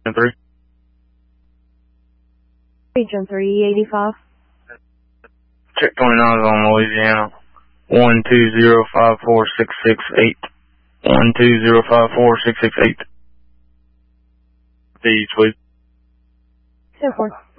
3. Region 385. Check 29 is on Louisiana. 1205468. 1205468. Please. 10-4.